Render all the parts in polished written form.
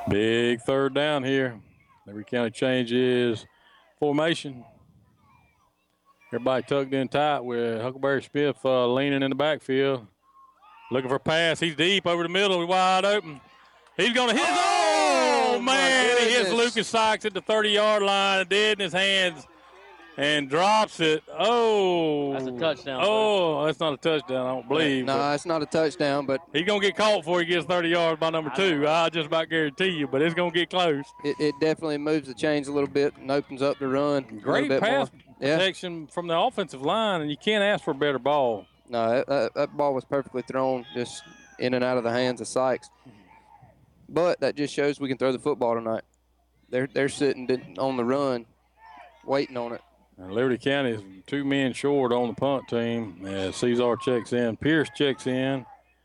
Big third down here. Liberty County changes formation. Everybody tucked in tight with Huckleberry Smith leaning in the backfield. Looking for a pass. He's deep over the middle. Wide open. He's going to hit. Oh, man. He hits Lucas Sykes at the 30-yard line. Dead in his hands. And drops it. Oh. That's a touchdown. Oh, that's not a touchdown, I don't believe. No, it's not a touchdown, but he's going to get caught before he gets 30 yards by number 2. I just about guarantee you, but it's going to get close. It definitely moves the chains a little bit and opens up the run. Great pass protection from the offensive line, and you can't ask for a better ball. No, that ball was perfectly thrown, just in and out of the hands of Sykes. But that just shows we can throw the football tonight. They're sitting on the run, waiting on it. And Liberty County is 2 men short on the punt team as Cesar checks in. Pierce checks in.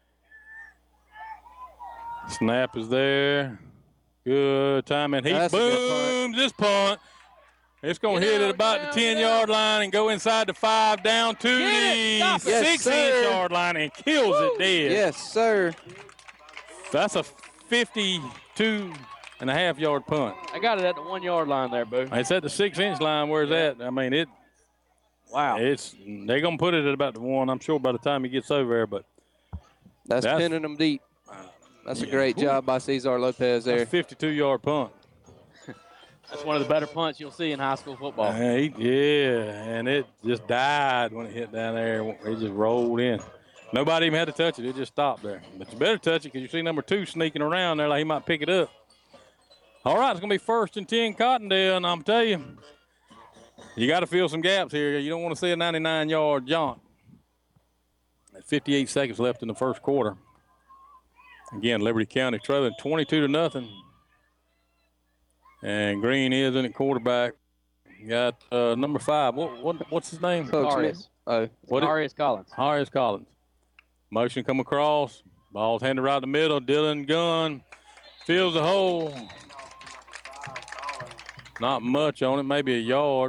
Snap is there. Good time, and he booms this punt. It's going to hit at about the 10-yard line and go inside the 5 down to the 6-inch line and kills it dead. Yes, sir. That's a 52.5-yard punt. I got it at the 1-yard line there, Boo. It's at the 6-inch line. Where's that? I mean, wow. They're going to put it at about the 1, I'm sure, by the time he gets over there. But that's pinning them deep. That's a great job by Cesar Lopez there. That's a 52-yard punt. That's one of the better punts you'll see in high school football. And it just died when it hit down there. It just rolled in. Nobody even had to touch it. It just stopped there. But you better touch it because you see number 2 sneaking around there like he might pick it up. All right, it's going to be 1st and 10 Cottondale, and I'm telling you, you got to fill some gaps here. You don't want to see a 99-yard jaunt. 58 seconds left in the first quarter. Again, Liberty County trailing 22-0. And Green is in at quarterback. You got number 5. What's his name? Arias. Arias Collins. Arias Collins. Motion come across. Ball's handed right in the middle. Dylan Gunn fills the hole. Not much on it, maybe a yard.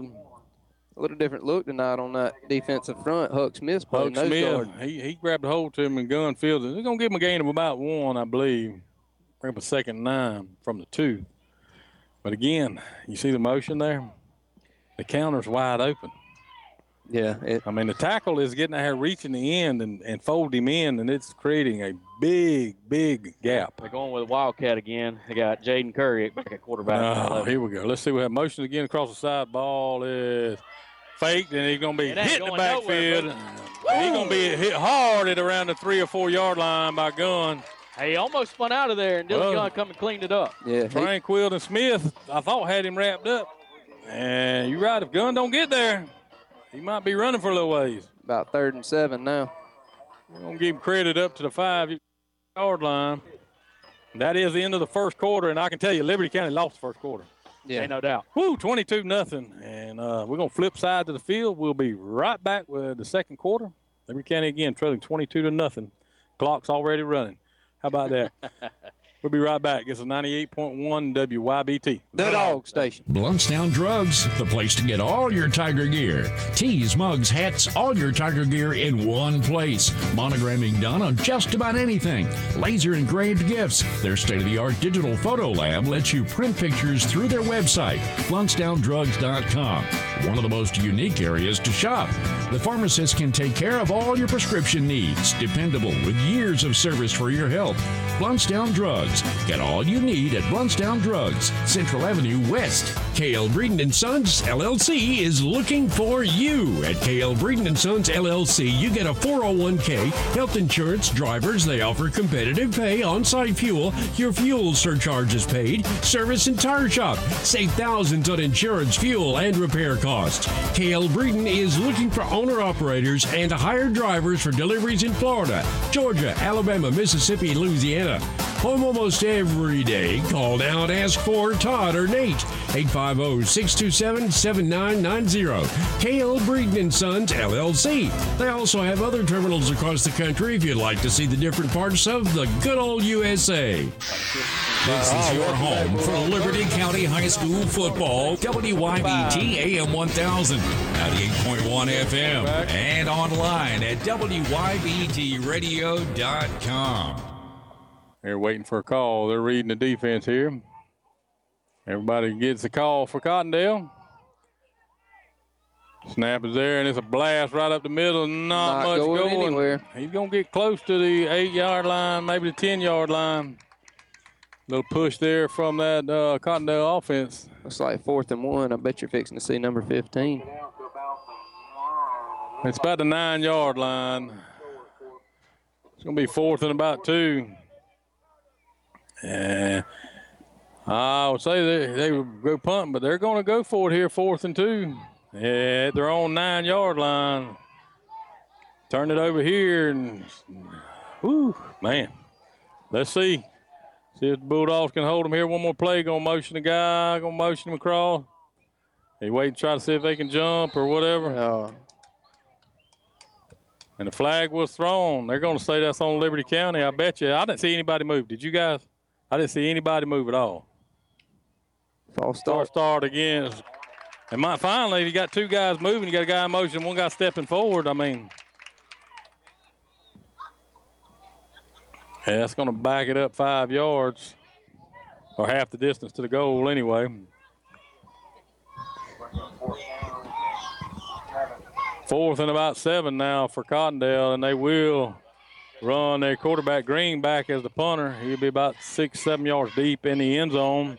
A little different look tonight on that defensive front. Huck Smith's playing Huck nose Smith, guard. he grabbed a hold to him and Gunn fields it. They're going to give him a gain of about 1, I believe. Bring up a 2nd and 9 from the 2. But again, you see the motion there? The counter's wide open. Yeah. The tackle is getting out here, reaching the end and fold him in, and it's creating a big, big gap. They're going with a Wildcat again. They got Jaden Curry back at quarterback. Oh, here we go. Let's see what motion again across the side. Ball is faked, and he's going to be hit in the backfield. He's going to be hit hard at around the 3 or 4 yard line by Gunn. He almost spun out of there, and Dylan Gunn come and cleaned it up. Yeah. Tranquil and Smith, I thought, had him wrapped up. And you're right, if Gunn don't get there, he might be running for a little ways. About 3rd and 7 now. We're going to give him credit up to the 5-yard line. That is the end of the first quarter, and I can tell you, Liberty County lost the first quarter. Yeah, ain't no doubt. 22-0, and we're going to flip side to the field. We'll be right back with the second quarter. Liberty County, again, trailing 22-0. Clock's already running. How about that? We'll be right back. It's a 98.1 WYBT. The Dog Station. Bluntstown Drugs, the place to get all your Tiger gear. Tees, mugs, hats, all your Tiger gear in one place. Monogramming done on just about anything. Laser engraved gifts. Their state-of-the-art digital photo lab lets you print pictures through their website, bluntstowndrugs.com. One of the most unique areas to shop. The pharmacist can take care of all your prescription needs. Dependable with years of service for your health. Bluntstown Drugs. Get all you need at Bluntstown Drugs, Central Avenue West. K.L. Breeden & Sons, LLC is looking for you. At K.L. Breeden & Sons, LLC, you get a 401k, health insurance, drivers. They offer competitive pay, on-site fuel. Your fuel surcharge is paid. Service and tire shop. Save thousands on insurance, fuel, and repair costs. K.L. Breeden is looking for owner-operators and hired drivers for deliveries in Florida, Georgia, Alabama, Mississippi, Louisiana. Home almost every day. Call now and ask for Todd or Nate. 850-627-7990. KL Breeden & Sons, LLC. They also have other terminals across the country if you'd like to see the different parts of the good old USA. This is your home for Liberty County High School football. WYBT AM 1000, 98.1 FM, and online at WYBTradio.com. They're waiting for a call. They're reading the defense here. Everybody gets a call for Cottondale. Snap is there, and it's a blast right up the middle. Not much going anywhere. He's going to get close to the 8-yard line, maybe the 10-yard line. Little push there from that Cottondale offense. Looks like 4th and 1. I bet you're fixing to see number 15. It's about the 9-yard line. It's going to be 4th and about 2. And I would say they would go punt, but they're going to go for it here, 4th and 2. At their own 9-yard line. Turn it over here, and whoo, man. Let's see. See if the Bulldogs can hold them here. One more play. Going to motion the guy. Going to motion him across. They wait and try to see if they can jump or whatever. And the flag was thrown. They're going to say that's on Liberty County. I bet you. I didn't see anybody move. Did you guys? I didn't see anybody move at all. False start again. And finally, you got 2 guys moving. You got a guy in motion, 1 guy stepping forward. I mean, yeah, that's going to back it up 5 yards, or half the distance to the goal anyway. 4th and about 7 now for Cottondale, and they will run their quarterback Green back as the punter. He'll be about 6-7 yards deep in the end zone.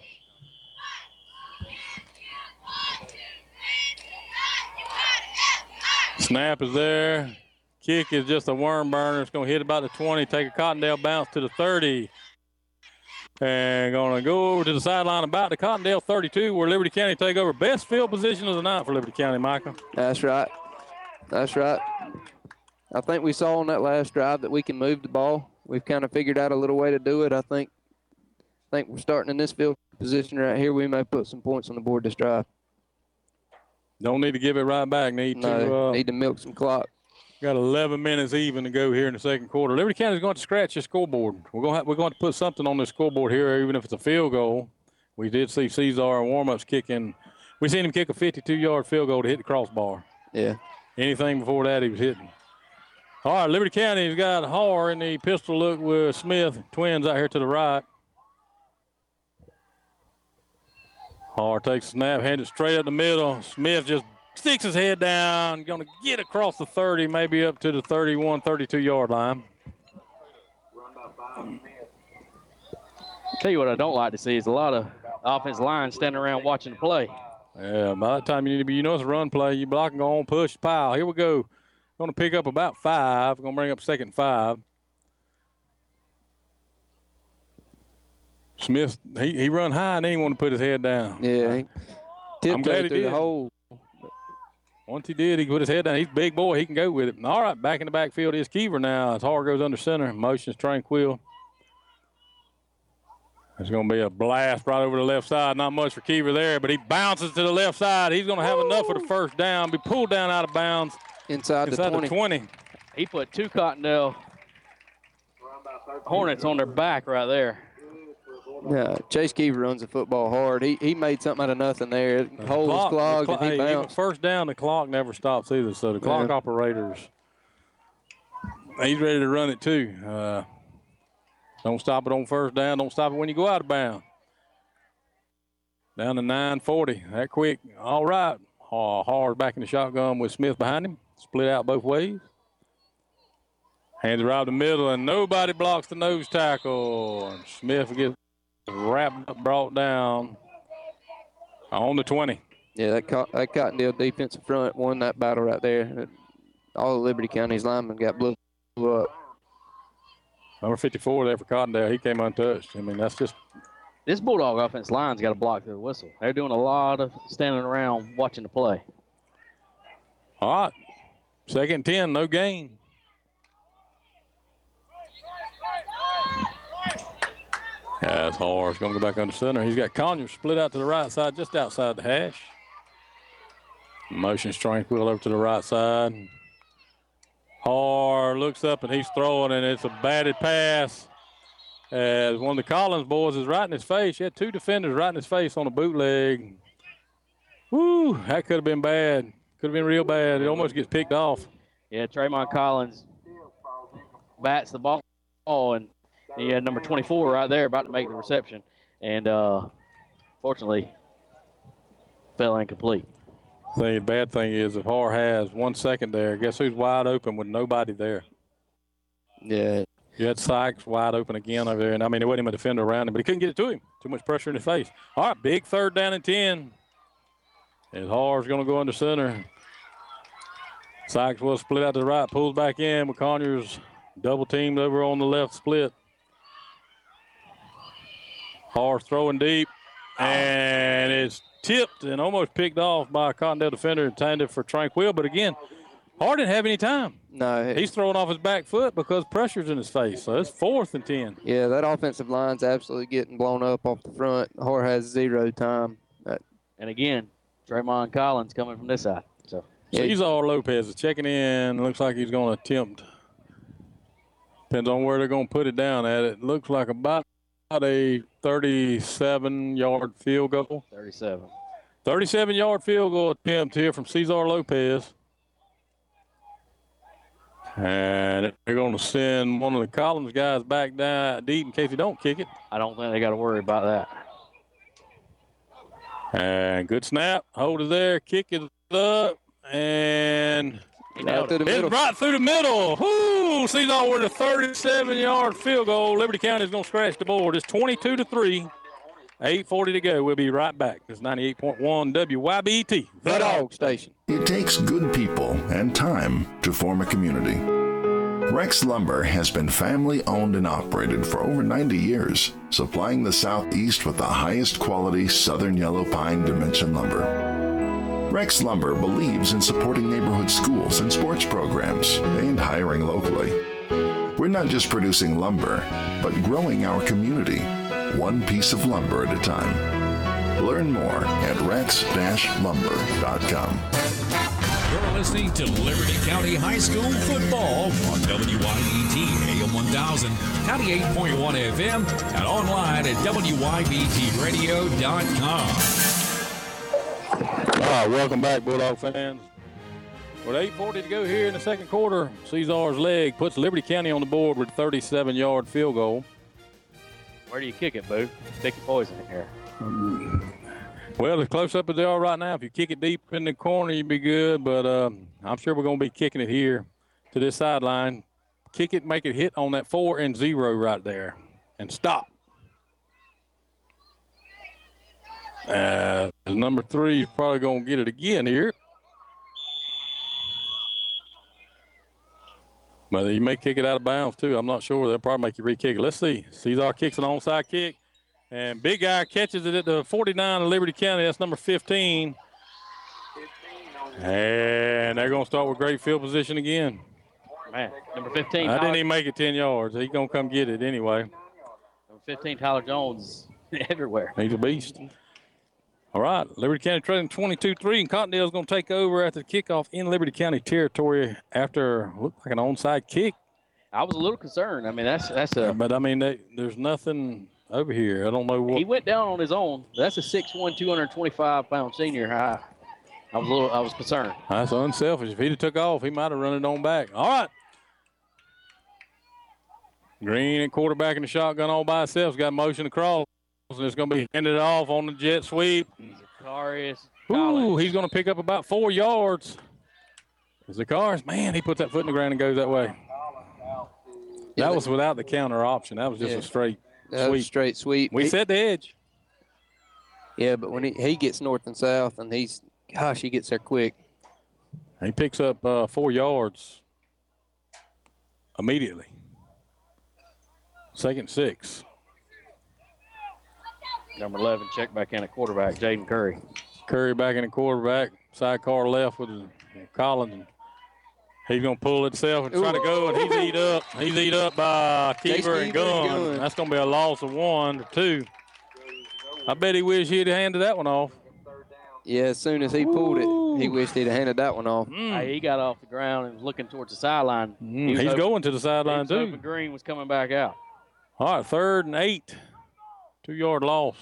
Snap is there. Kick is just a worm burner. It's going to hit about the 20, take a Cottondale bounce to the 30. And going to go over to the sideline about the Cottondale 32 where Liberty County take over. Best field position of the night for Liberty County, Michael. That's right. That's right. I think we saw on that last drive that we can move the ball. We've kind of figured out a little way to do it. I think we're starting in this field position right here. We may put some points on the board this drive. Don't need to give it right back. Need to milk some clock. Got 11 minutes even to go here in the second quarter. Liberty County is going to scratch the scoreboard. We're going to put something on the scoreboard here, even if it's a field goal. We did see Cesar in warm-ups kicking. We seen him kick a 52-yard field goal to hit the crossbar. Yeah. Anything before that he was hitting. All right, Liberty County's got Har in the pistol look with Smith. Twins out here to the right. Har takes a snap, hands it straight up the middle. Smith just sticks his head down, going to get across the 30, maybe up to the 31, 32-yard line. Tell you what I don't like to see is a lot of offensive line standing around watching the play. Yeah, by that time you need to be, it's a run play. You block and go on, push, pile. Here we go. Going to pick up about 5. Going to bring up 2nd and 5. Smith, he run high and he didn't want to put his head down. Yeah, I'm glad he did. The hole. Once he did, he put his head down. He's a big boy. He can go with it. All right, back in the backfield is Keever now. As Har goes under center. Motion's tranquil. There's going to be a blast right over the left side. Not much for Keever there, but he bounces to the left side. He's going to have enough for the first down. Be pulled down out of bounds. Inside the 20. He put 2 Cottondale Hornets on their back right there. Yeah, Chase Keever runs the football hard. He made something out of nothing there. The hole was clogged and he bounced. First down, the clock never stops either. So the clock operators, he's ready to run it too. Don't stop it on first down. Don't stop it when you go out of bounds. Down to 9:40. That quick. All right. Hard back in the shotgun with Smith behind him. Split out both ways. Hands it right the middle, and nobody blocks the nose tackle. And Smith gets wrapped up, brought down on the 20. Yeah, that Cottondale defensive front won that battle right there. All of Liberty County's linemen got blew up. Number 54 there for Cottondale. He came untouched. I mean, that's just. This Bulldog offense line's got to block the whistle. They're doing a lot of standing around watching the play. All right. 2nd and 10, no gain. That's hard. It's going to go back under center. He's got Conyers split out to the right side, just outside the hash. Motion's tranquil over to the right side. Har looks up and he's throwing, and it's a batted pass. As one of the Collins boys is right in his face. He had 2 defenders right in his face on a bootleg. Woo, that could have been bad. Could have been real bad. It almost gets picked off. Yeah, Tremont Collins bats the ball, and You had number 24 right there about to make the reception. And fortunately, fell incomplete. The bad thing is if Har has 1 second there, guess who's wide open with nobody there? Yeah. You had Sykes wide open again over there. And, I mean, there wasn't even a defender around him, but he couldn't get it to him. Too much pressure in his face. All right, big 3rd down and 10. And Har's going to go under center. Sykes will split out to the right, pulls back in. McConyers double teamed over on the left split. Har throwing deep, and it's tipped and almost picked off by a Cottondale defender intended for Tranquil. But again, Har didn't have any time. No. He's throwing off his back foot because pressure's in his face. So it's 4th and 10. Yeah, that offensive line's absolutely getting blown up off the front. Har has 0 time. And again, Draymond Collins coming from this side. So Cesar Lopez is checking in. Looks like he's going to attempt. Depends on where they're going to put it down at. It looks like about a 37-yard field goal. 37. 37-yard field goal attempt here from Cesar Lopez. And they're going to send one of the Collins guys back down deep in case he don't kick it. I don't think they got to worry about that. And good snap. Hold it there. Kick it up. And Right through the middle. it's right through the middle. Whoo! Cesar with a 37-yard field goal. Liberty County is going to scratch the board. It's 22-3. 8:40 to go. We'll be right back. It's 98.1 WYBT. The Dog Station. It takes good people and time to form a community. Rex Lumber has been family owned and operated for over 90 years, supplying the Southeast with the highest quality Southern Yellow Pine Dimension lumber. Rex Lumber believes in supporting neighborhood schools and sports programs and hiring locally. We're not just producing lumber, but growing our community, one piece of lumber at a time. Learn more at rex-lumber.com. You're listening to Liberty County High School football on WYBT AM 1000, 98.1 FM, and online at WYBTradio.com. All right, welcome back, Bulldog fans. With 8:40 to go here in the second quarter, Cesar's leg puts Liberty County on the board with a 37-yard field goal. Where do you kick it, Boo? Stick your poison in here. Well, as close up as they are right now, if you kick it deep in the corner, you'd be good. But I'm sure we're going to be kicking it here to this sideline. Kick it, make it hit on that 4 and 0 right there, and stop. Number 3 is probably going to get it again here. But you may kick it out of bounds, too. I'm not sure. They'll probably make you re-kick it. Let's see. Cesar kicks an onside kick. And big guy catches it at the 49 of Liberty County. That's number 15. And they're going to start with great field position again. Man, number 15. I didn't even make it 10 yards. He's going to come get it anyway. Number 15, Tyler Jones, everywhere. He's a beast. All right, Liberty County trailing 22-3, and Cottondale's going to take over after the kickoff in Liberty County territory after looked like an onside kick. I was a little concerned. I mean, that's a. But I mean, there's nothing over here. I don't know what. He went down on his own. That's a 6'1", 225-pound senior high. I was concerned. That's unselfish. If he'd have took off, he might have run it on back. All right. Green at quarterback in the shotgun all by himself. Got motion across. And it's going to be handed off on the jet sweep. Zacharias. Ooh, he's going to pick up about 4 yards. Zacharias, man, he puts that foot in the ground and goes that way. That was without the counter option. That was just a straight That sweep. was straight sweep. We set the edge. Yeah, but when he gets north and south, and he gets there quick. He picks up 4 yards immediately. 2nd and 6. Number 11, check back in at quarterback, Jaden Curry. Curry back in the quarterback. Sidecar left with Collins. And he's going to pull itself and try to go, and he's eat up. He's eat up by Keeper and Gunn. That's going to be a loss of 1 or 2. I bet he wished he'd handed that one off. Yeah, as soon as he pulled it, he wished he'd have handed that one off. Hey, he got off the ground and was looking towards the sideline. He's going to the sideline, too. Green was coming back out. All right, 3rd and 8. 2-yard loss.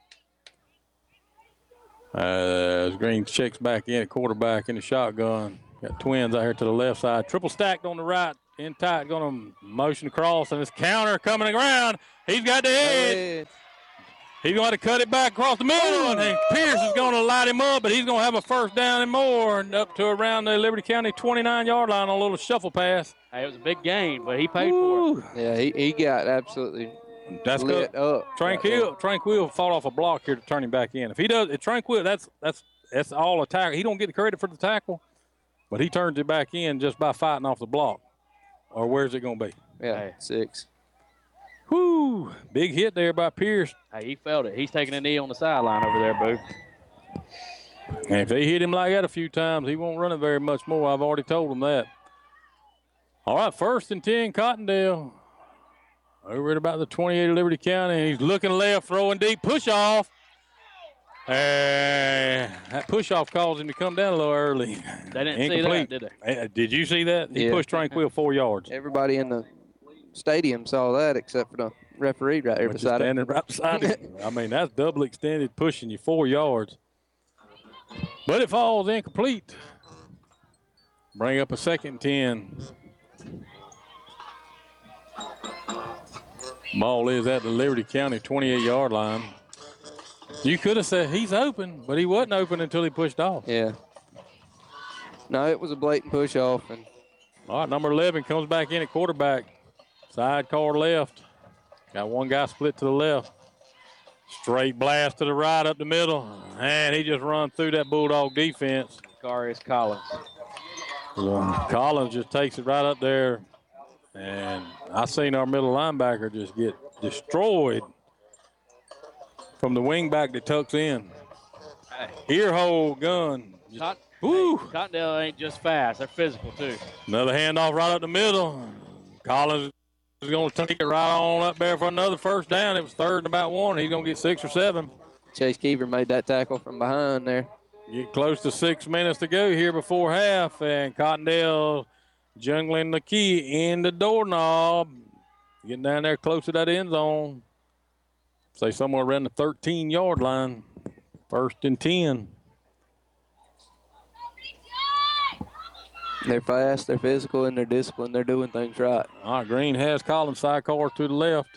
As Green checks back in at quarterback in the shotgun. Got twins out here to the left side. Triple stacked on the right. in tight, going to motion across, and his counter coming around. He's got the edge. He's going to cut it back across the middle, and Pierce is going to light him up, but he's going to have a first down and more, and up to around the Liberty County 29-yard line on a little shuffle pass. Hey, it was a big gain, but he paid for it. Yeah, he got absolutely lit up. Tranquil fought off a block here to turn him back in. If he does, Tranquil, that's all a tackle. He don't get the credit for the tackle, but he turns it back in just by fighting off the block. Or where's it going to be? Yeah, 6. Whoo! Big hit there by Pierce. Hey, he felt it. He's taking a knee on the sideline over there, Boo. And if they hit him like that a few times, he won't run it very much more. I've already told him that. All right, 1st and 10, Cottondale. Over at about the 28 of Liberty County. He's looking left, throwing deep, push off. And that push off caused him to come down a little early. They didn't see that, did they? Did you see that? He pushed Tranquil 4 yards. Everybody in the stadium saw that except for the referee right there beside it. Standing right beside it. I mean, that's double extended, pushing you 4 yards. But it falls incomplete. Bring up a 2nd and 10. Ball is at the Liberty County 28-yard line. You could have said he's open, but he wasn't open until he pushed off. Yeah. No, it was a blatant push off. And all right, number 11 comes back in at quarterback. Side car left. Got one guy split to the left. Straight blast to the right up the middle. And he just run through that Bulldog defense. Karius Collins. Collins just takes it right up there. And I seen our middle linebacker just get destroyed from the wing back that tucks in. Ear hole gun. Cottondale ain't just fast. They're physical, too. Another handoff right up the middle. Collins is going to take it right on up there for another first down. It was 3rd and about 1. He's going to get 6 or 7. Chase Keever made that tackle from behind there. Get close to 6 minutes to go here before half, and Cottondale jungling the key in the doorknob. Getting down there close to that end zone. Say somewhere around the 13-yard line. 1st and 10. They're fast, they're physical, and they're disciplined. They're doing things right. All right, Green has Collins sidecar to the left.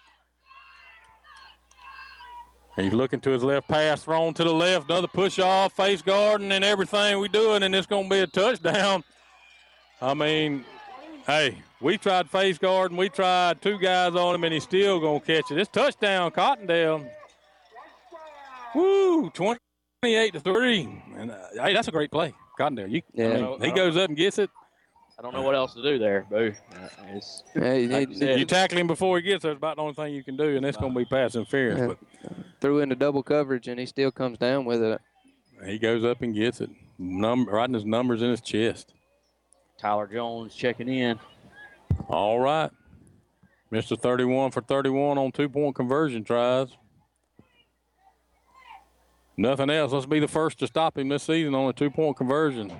He's looking to his left, pass thrown to the left, another push off, face guarding, and everything we doing, and it's going to be a touchdown. I mean, hey, we tried face guarding, we tried 2 guys on him, and he's still going to catch it. It's touchdown, Cottondale. Woo, 28-3. And hey, that's a great play, Cottondale. He goes up and gets it. I don't know what else to do there, Boo. You tackle him before he gets there. It's about the only thing you can do, and it's going to be pass interference. Yeah. But threw into double coverage, and he still comes down with it. He goes up and gets it, writing his numbers in his chest. Tyler Jones checking in. All right. Mr. 31 for 31 on 2-point conversion tries. Nothing else. Let's be the first to stop him this season on a 2-point conversion.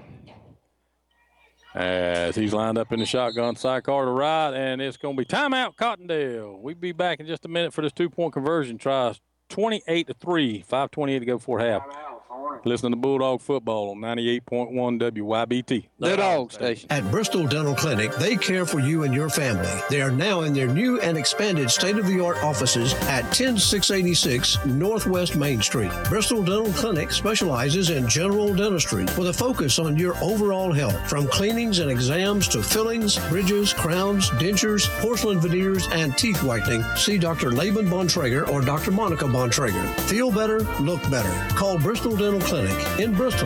As he's lined up in the shotgun, sidecar to right, and it's going to be timeout, Cottondale. We'll be back in just a minute for this 2-point conversion tries. 28-3, 5:28 to go before half. Listening to Bulldog Football on 98.1 WYBT. The Dog Station. At Bristol Dental Clinic, they care for you and your family. They are now in their new and expanded state-of-the-art offices at 10686 Northwest Main Street. Bristol Dental Clinic specializes in general dentistry with a focus on your overall health, from cleanings and exams to fillings, bridges, crowns, dentures, porcelain veneers, and teeth whitening. See Dr. Laban Bontrager or Dr. Monica Bontrager. Feel better, look better. Call Bristol Dental Clinic in Bristol,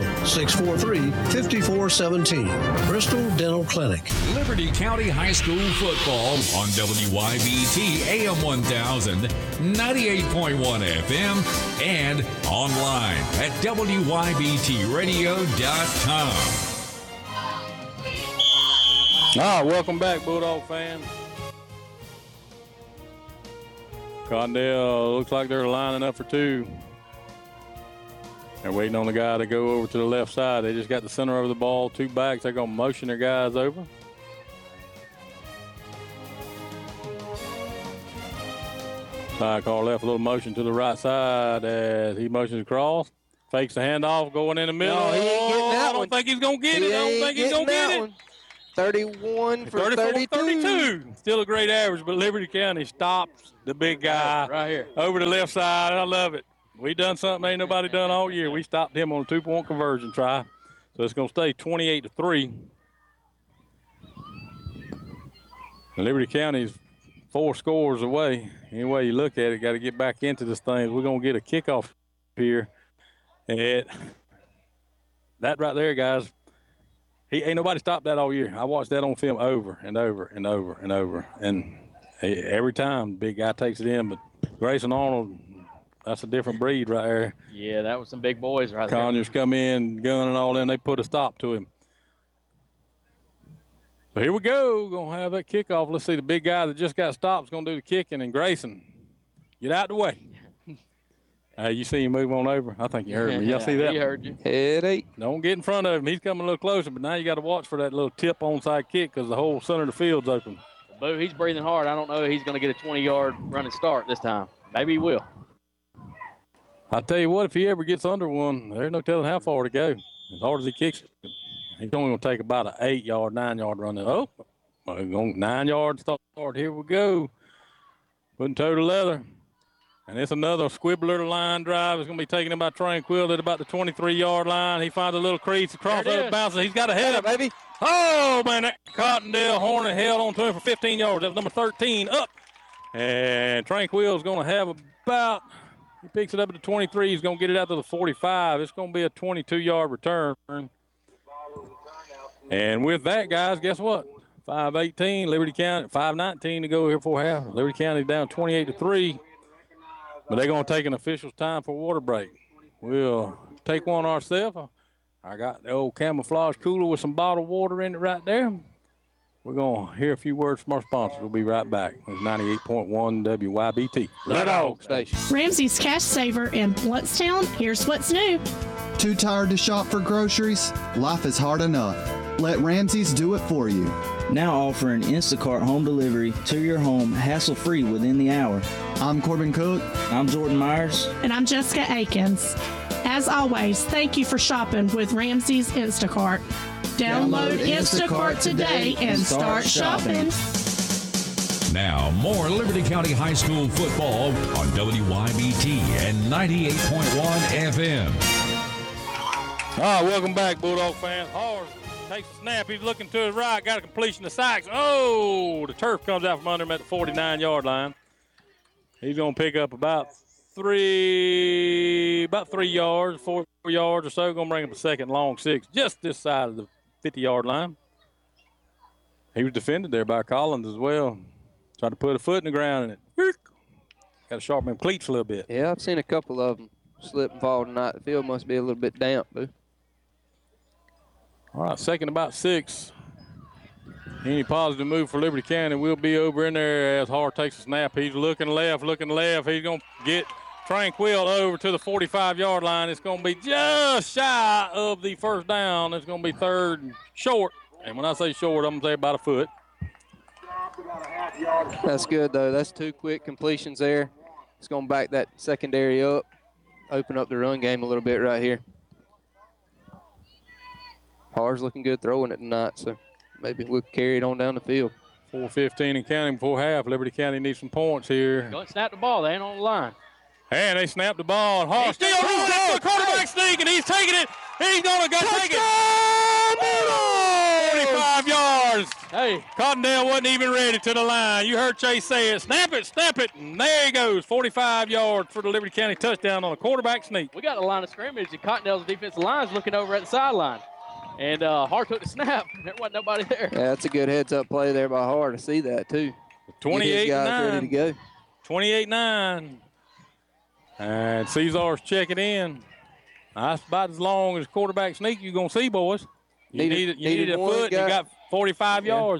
643-5417. Bristol Dental Clinic. Liberty County High School football on WYBT AM 1000, 98.1 FM, and online at WYBTRadio.com. Welcome back, Bulldog fans. Cottondale looks like they're lining up for 2. They're waiting on the guy to go over to the left side. They just got the center of the ball, 2 backs. They're going to motion their guys over. Sidecar left, a little motion to the right side as he motions across. Fakes the handoff, going in the middle. No, he ain't getting that I don't one. think he's going to get it. I don't think he's going to get it. 31 for 32. 32. Still a great average, but Liberty County stops the big guy Right here. over the left side. I love it. We done something ain't nobody done all year. We stopped him on a 2-point conversion try. So it's going to stay 28-3. Liberty County's 4 scores away. Any way you look at it, got to get back into this thing. We're going to get a kickoff here. And that right there, guys, ain't nobody stopped that all year. I watched that on film over and over and over and over. And every time, big guy takes it in. But Grayson Arnold, that's a different breed right there. Yeah, that was some big boys right there. Conyers come in, gun and all in. They put a stop to him. So here we go. Going to have that kickoff. Let's see, the big guy that just got stopped is going to do the kicking. And Grayson, get out the way. You see him move on over. I think you heard me. Y'all see that? He heard you. Head 8. Don't get in front of him. He's coming a little closer, but now you got to watch for that little tip onside kick because the whole center of the field's open. Boo, he's breathing hard. I don't know if he's going to get a 20-yard running start this time. Maybe he will. I tell you what, if he ever gets under one, there's no telling how far to go. As hard as he kicks it, he's only going to take about an 8-yard, 9-yard run. Oh, going 9-yard start. Here we go. Putting toe to leather. And it's another squibbler line drive. It's going to be taken in by Tranquil at about the 23-yard line. He finds a little crease across the bounces. He's got a head up, baby. Oh, man, that Cottondale Hornet held on to him for 15 yards. That was number 13 up. And Tranquil is going to have about, he picks it up at the 23. He's going to get it out to the 45. It's going to be a 22-yard return. And with that, guys, guess what? 5:18, Liberty County, 5:19 to go here for half. Liberty County down 28-3. But they're going to take an official's time for water break. We'll take one ourselves. I got the old camouflage cooler with some bottled water in it right there. We're going to hear a few words from our sponsors. We'll be right back. It's 98.1 WYBT. Red Dog Station. Ramsey's Cash Saver in Bluntstown. Here's what's new. Too tired to shop for groceries? Life is hard enough. Let Ramsey's do it for you. Now offering Instacart home delivery to your home hassle-free within the hour. I'm Corbin Cook. I'm Jordan Myers. And I'm Jessica Akins. As always, thank you for shopping with Ramsey's Instacart. Download Instacart today and start shopping. Now, more Liberty County High School football on WYBT and 98.1 FM. All right, welcome back, Bulldog fans. Hars takes a snap. He's looking to his right. Got a completion to Sykes. Oh, the turf comes out from under him at the 49-yard line. He's going to pick up about 3 yards, 4 yards or so. Going to bring up a second long 6 just this side of the 50-yard line. He was defended there by Collins as well. Tried to put a foot in the ground and it got to sharpen him cleats a little bit. Yeah, I've seen a couple of them slip and fall tonight. The field must be a little bit damp, Boo. All right, second about 6. Any positive move for Liberty County will be over in there as Hart takes a snap. He's looking left. He's going to get Tranquil over to the 45-yard line. It's going to be just shy of the first down. It's going to be third and short. And when I say short, I'm going to say about a foot. That's good, though. That's 2 quick completions there. It's going to back that secondary up, open up the run game a little bit right here. Har's looking good throwing it tonight, so maybe we'll carry it on down the field. 4:15 and counting before half. Liberty County needs some points here. Go and snap the ball. They ain't on the line. And they snapped the ball. And Hart still running the quarterback sneak, and he's taking it. He's going to go take it. 45 yards. Hey. Cottondale wasn't even ready to the line. You heard Chase say it. Snap it, and there he goes. 45 yards for the Liberty County touchdown on a quarterback sneak. We got a line of scrimmage, and Cottondale's defensive line's looking over at the sideline. And Hart took the snap. There wasn't nobody there. Yeah, that's a good heads-up play there by Hart to see that, too. 28-9. Ready to go. 28-9. And Caesar's checking in. That's about as long as quarterback sneak you're going to see, boys. You needed a foot. You got 45 yards.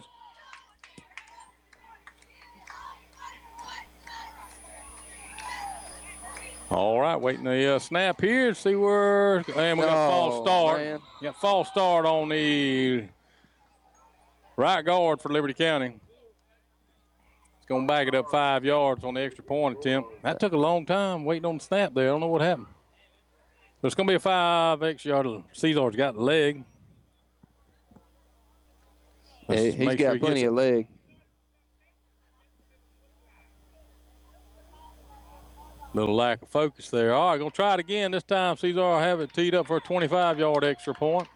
All right, waiting the snap here. See where, and we got a false start. Man. Got a false start on the right guard for Liberty County. It's going to back it up 5 yards on the extra point attempt. That took a long time waiting on the snap there. I don't know what happened. So it's going to be a 5 extra yard. Caesar's got the leg. Yeah, Let's he's make got sure he plenty gets of leg. Little lack of focus there. All right, going to try it again. This time, Cesar will have it teed up for a 25-yard extra point.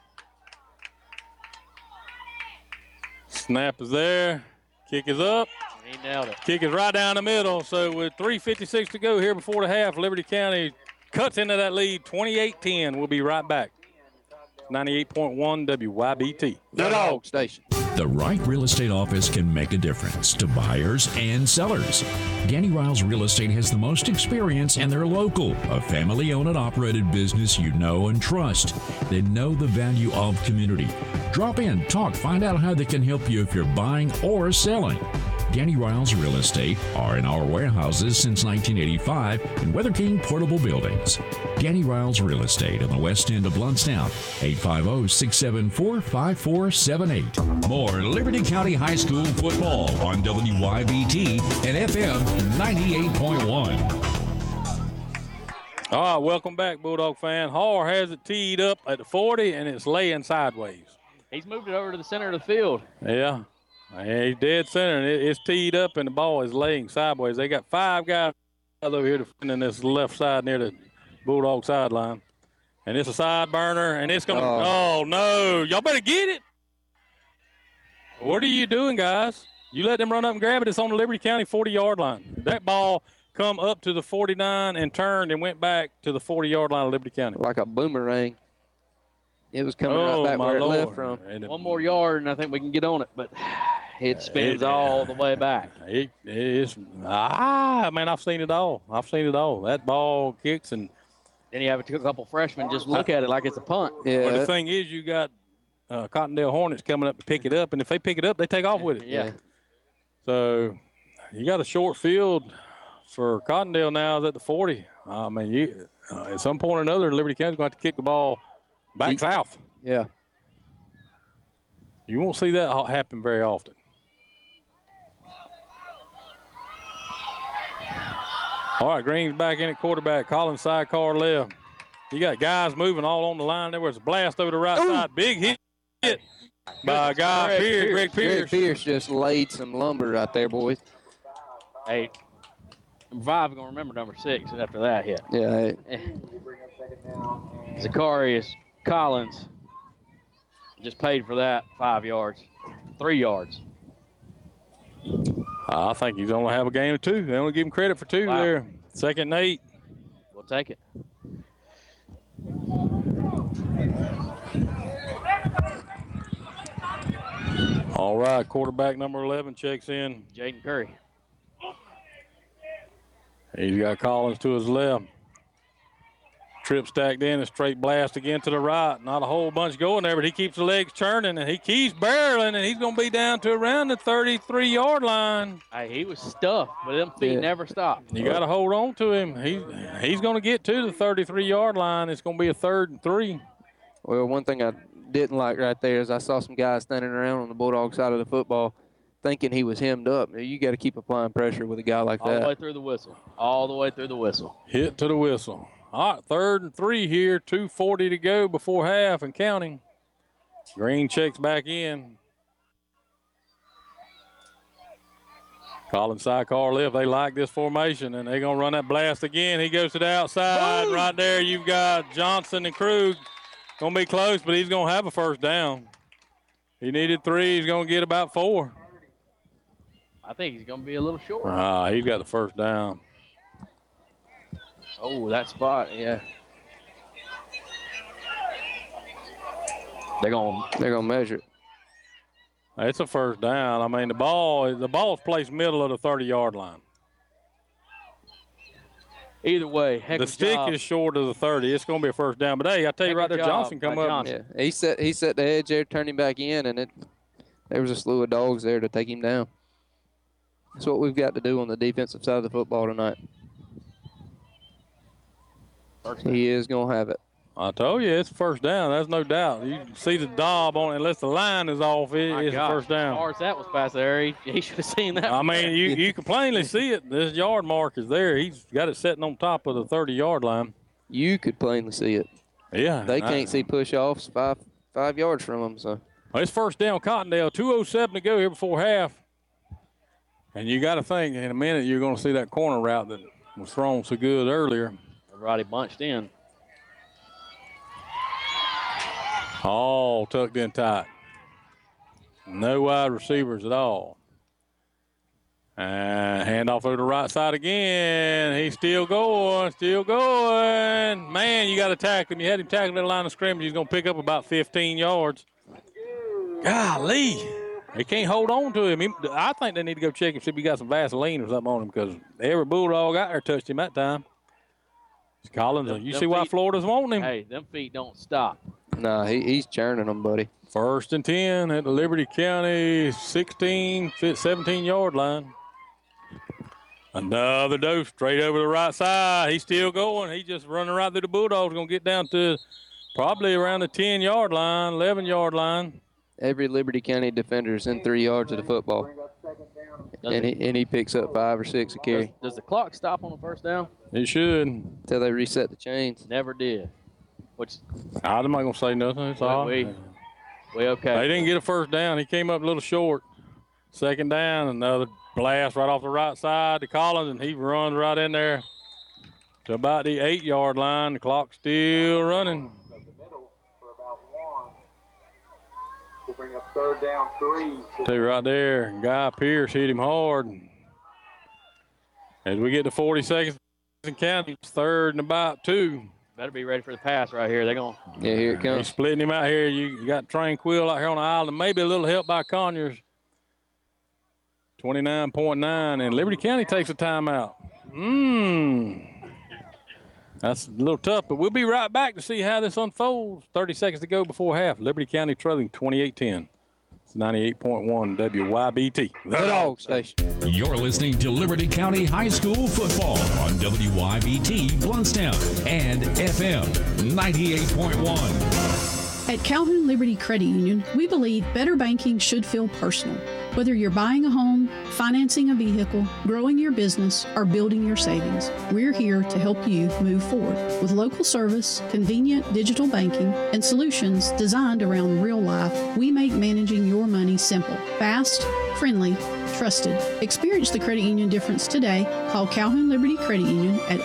Snap is there. Kick is up. He nailed it. Kick is right down the middle. So with 3:56 to go here before the half, Liberty County cuts into that lead 28-10. We'll be right back. 98.1 WYBT. The Dog Station. The right real estate office can make a difference to buyers and sellers. Danny Riles Real Estate has the most experience and they're local, a family-owned and operated business you know and trust. They know the value of community. Drop in, talk, find out how they can help you if you're buying or selling. Danny Riles Real Estate are in our warehouses since 1985 in Weather King Portable Buildings. Danny Riles Real Estate on the west end of Bluntstown, 850-674-5478. More Liberty County High School football on WYBT and FM 98.1. All right, welcome back, Bulldog fan. Har has it teed up at the 40, and it's laying sideways. He's moved it over to the center of the field. Yeah. He's dead center, and it's teed up, and the ball is laying sideways. They got 5 guys over here defending this left side near the Bulldog sideline. And it's a side burner, and it's going to oh, no. Y'all better get it. What are you doing, guys? You let them run up and grab it. It's on the Liberty County 40-yard line. That ball come up to the 49 and turned and went back to the 40-yard line of Liberty County. Like a boomerang. It was coming right back where it left from. One more yard, and I think we can get on it, but it spins all the way back. Man, I've seen it all. That ball kicks, and then you have a couple freshmen just look at it like it's a punt. Yeah. Well, the thing is, you got Cottondale Hornets coming up to pick it up, and if they pick it up, they take off with it. Yeah. So you got a short field for Cottondale now at the 40. I mean, at some point or another, Liberty County's going to have to kick the ball back south. Yeah. You won't see that happen very often. All right, Green's back in at quarterback. Collins sidecar left. You got guys moving all on the line. There was a blast over the right side. Big hit by Greg Pierce. Greg Pierce just laid some lumber right there, boys. Hey, number 5 is going to remember number 6 after that hit. Yeah. Zacharias Collins just paid for that 5 yards, 3 yards. I think he's only have a game of 2. They only give him credit for 2 there. 2nd and 8. We'll take it. All right, quarterback number 11 checks in. Jaden Curry. He's got Collins to his left. Trip stacked in, a straight blast again to the right. Not a whole bunch going there, but he keeps the legs churning, and he keeps barreling, and he's going to be down to around the 33-yard line. Hey, he was stuffed, but them feet never stopped. You got to hold on to him. He's going to get to the 33-yard line. It's going to be a 3rd and 3. Well, one thing I didn't like right there is I saw some guys standing around on the Bulldog side of the football thinking he was hemmed up. You got to keep applying pressure with a guy like that. All the way through the whistle. All the way through the whistle. Hit to the whistle. All right, 3rd and 3 here, 2:40 to go before half and counting. Green checks back in. Collins sidecar left. They like this formation, and they're going to run that blast again. He goes to the outside. Boom. Right there, you've got Johnson and Krug. Going to be close, but he's going to have a first down. He needed 3. He's going to get about 4. I think he's going to be a little short. He's got the first down. Oh, that spot, yeah. They're gonna measure it. It's a first down. I mean, the ball's placed middle of the 30-yard line. Either way, heck the of a stick job. is short of the 30. It's going to be a first down. But hey, I tell you right there, Johnson come up. Yeah, he set the edge there, turned him back in, and there was a slew of dogs there to take him down. That's what we've got to do on the defensive side of the football tonight. He is going to have it. I told you, it's a first down. There's no doubt. You can see the daub on it. Unless the line is off, it's a first down. As far as that was past there, he should have seen that. I mean, you can plainly see it. This yard mark is there. He's got it sitting on top of the 30-yard line. You could plainly see it. Yeah. They can't see push-offs 5 yards from them. So Well, it's first down, Cottondale. 2:07 to go here before half. And you got to think in a minute you're going to see that corner route that was thrown so good earlier. Everybody bunched in. All tucked in tight. No wide receivers at all. And handoff over the right side again. He's still going, Man, you got to tackle him. You had him tackled at the line of scrimmage. He's going to pick up about 15 yards. Golly. They can't hold on to him. I think they need to go check and see if he got some Vaseline or something on him because every Bulldog out there touched him that time. Collins, you see why Florida's wanting him. Hey, them feet don't stop. Nah, he's churning them, buddy. 1st and 10 at the Liberty County 17-yard line. Another dose straight over the right side. He's still going. He's just running right through the Bulldogs. Going to get down to probably around the 10-yard line, 11-yard line. Every Liberty County defender is in 3 yards of the football. And he picks up 5 or 6 a carry. Does the clock stop on the first down? It should. Until they reset the chains. Never did. I'm not going to say nothing. It's all right. We okay. They didn't get a first down. He came up a little short. 2nd down, another blast right off the right side to Collins, and he runs right in there to about the 8-yard line. The clock's still running. We'll bring up 3rd down 3. Two right there. Guy Pierce hit him hard. As we get to 40 seconds and counting, 3rd and about 2. Better be ready for the pass right here. They're going. Yeah, here it comes. He's splitting him out here. You got Tranquil out here on the island. Maybe a little help by Conyers. 29.9, and Liberty County takes a timeout. That's a little tough, but we'll be right back to see how this unfolds. 30 seconds to go before half. Liberty County trailing 28-10. It's 98.1 WYBT. The Dog Station. You're listening to Liberty County High School football on WYBT Bluntstown and FM 98.1. At Calhoun Liberty Credit Union, we believe better banking should feel personal. Whether you're buying a home, financing a vehicle, growing your business, or building your savings, we're here to help you move forward. With local service, convenient digital banking, and solutions designed around real life, we make managing your money simple, fast, friendly, trusted. Experience the credit union difference today. Call Calhoun Liberty Credit Union at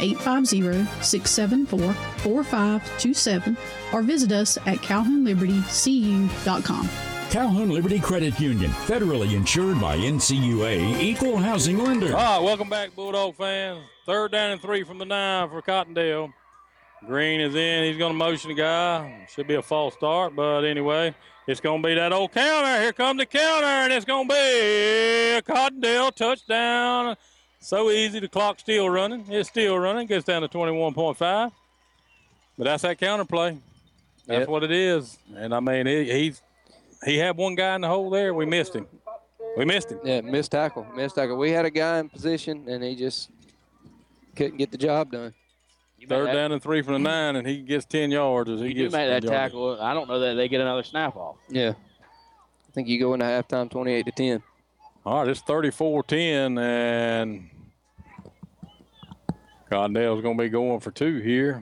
850-674-4527 or visit us at calhounlibertycu.com. Calhoun Liberty Credit Union, federally insured by NCUA, equal housing lender. All right, welcome back, Bulldog fans. 3rd down and 3 from the 9 for Cottondale. Green is in. He's going to motion the guy. Should be a false start, but anyway, it's going to be that old counter. Here comes the counter, and it's going to be a Cottondale touchdown. So easy. The clock's still running. It's still running. Gets down to 21.5. But that's that counter play. That's what it is. And, I mean, he had one guy in the hole there. We missed him. Yeah, missed tackle. We had a guy in position, and he just couldn't get the job done. 3rd down and 3 from the 9, and he gets 10 yards as he gets. You make that tackle. I don't know that they get another snap off. Yeah. I think you go into halftime 28-10. All right, it's 34-10, and Cottondale's going to be going for 2 here.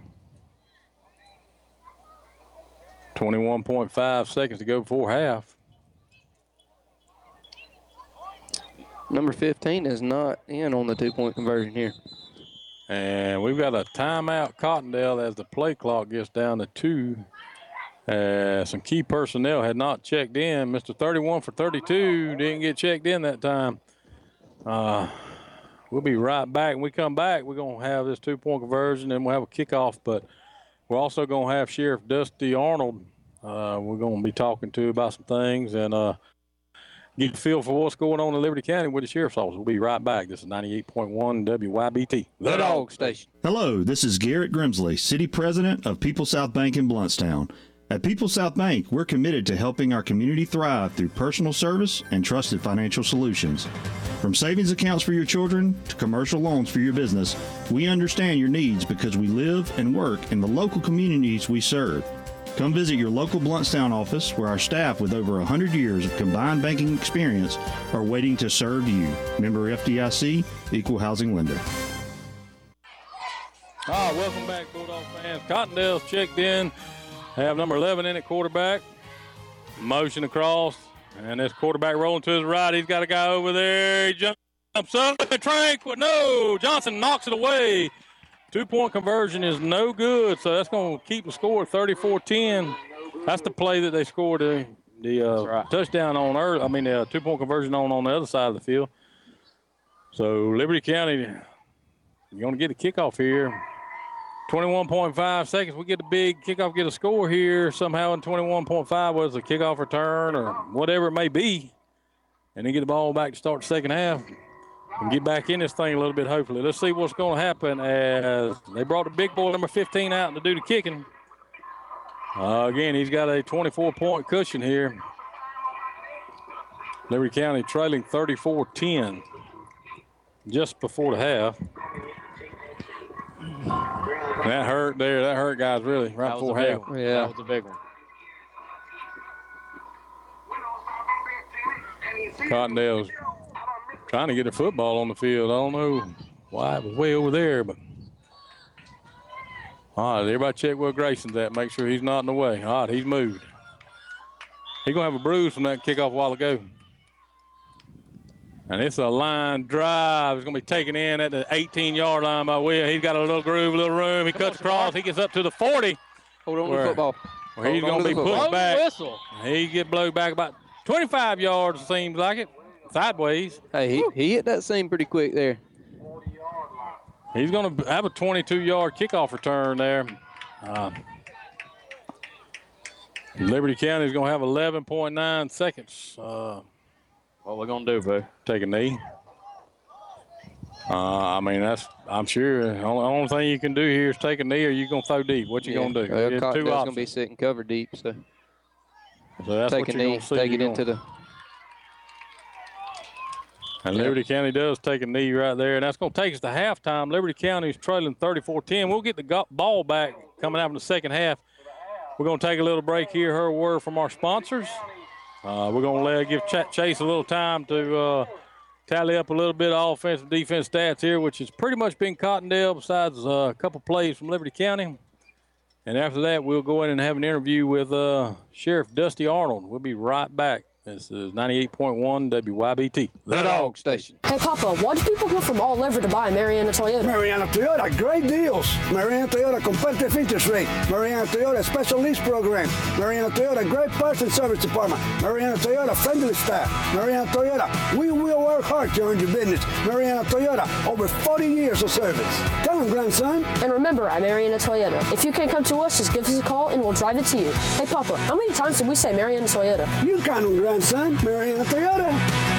21.5 seconds to go before half. Number 15 is not in on the 2-point conversion here. And we've got a timeout, Cottondale, as the play clock gets down to 2. Some key personnel had not checked in. Mr. 31 for 32 didn't get checked in that time. We'll be right back. When we come back, we're going to have this 2-point conversion, and we'll have a kickoff, but we're also going to have Sheriff Dusty Arnold. We're going to be talking to about some things and get a feel for what's going on in Liberty County with the Sheriff's Office. We'll be right back. This is 98.1 WYBT, the Dog Station. Hello, this is Garrett Grimsley, City President of People South Bank in Bluntstown. At People South Bank, we're committed to helping our community thrive through personal service and trusted financial solutions. From savings accounts for your children to commercial loans for your business, we understand your needs because we live and work in the local communities we serve. Come visit your local Bluntstown office where our staff with over 100 years of combined banking experience are waiting to serve you. Member FDIC, Equal Housing Lender. Welcome back, Bulldog fans. Cottondale's checked in. Have number 11 in at quarterback. Motion across. And this quarterback rolling to his right. He's got a guy over there. He jumps up. Tranquil. No. Johnson knocks it away. 2-point conversion is no good. So that's going to keep the score 34-10. That's the play that they scored the touchdown on early. I mean, the 2-point conversion on the other side of the field. So Liberty County, you're going to get a kickoff here. 21.5 seconds. We get a big kickoff, get a score here somehow in 21.5, whether it's a kickoff return or whatever it may be, and then get the ball back to start the second half and get back in this thing a little bit, hopefully. Let's see what's going to happen as they brought the big boy, number 15, out to do the kicking. Again, he's got a 24-point cushion here. Liberty County trailing 34-10 just before the half. That hurt there. That hurt, guys, really, right before half. Yeah, that was a big one. Cottondale's trying to get the football on the field. I don't know why it was way over there, but all right, everybody check where Grayson's at. Make sure he's not in the way. All right, he's moved. He's going to have a bruise from that kickoff a while ago. And it's a line drive. It's going to be taken in at the 18-yard line by Will. He's got a little groove, a little room. He cuts across. He gets up to the 40. Hold on to the football. Where he's going to be pushed back. He get blown back about 25 yards, it seems like it, sideways. Hey, he hit that seam pretty quick there. He's going to have a 22-yard kickoff return there. Liberty County is going to have 11.9 seconds. What we going to do, bro? Take a knee. I mean, I'm sure the only thing you can do here is take a knee, or you going to throw deep. What you going to do? Well, Cottondale's going to be sitting cover deep, so that's take what a you're knee, going to see. take it into the. And Liberty County does take a knee right there, and that's going to take us to halftime. Liberty County is trailing 34-10. We'll get the ball back coming out in the second half. We're going to take a little break here, hear a word from our sponsors. We're going to give Chase a little time to tally up a little bit of offense and defense stats here, which has pretty much been Cottondale besides a couple plays from Liberty County. And after that, we'll go in and have an interview with Sheriff Dusty Arnold. We'll be right back. This is 98.1 WYBT, the Dog Station. Hey, Papa, why do people come from all over to buy Mariana Toyota? Mariana Toyota, great deals. Mariana Toyota, competitive interest rate. Mariana Toyota, special lease program. Mariana Toyota, great parts and service department. Mariana Toyota, friendly staff. Mariana Toyota, we will work hard to earn your business. Mariana Toyota, over 40 years of service. Tell them, grandson. And remember, at Mariana Toyota, if you can't come to us, just give us a call and we'll drive it to you. Hey, Papa, how many times did we say Mariana Toyota? You count them, grandson. Mariana Toyota.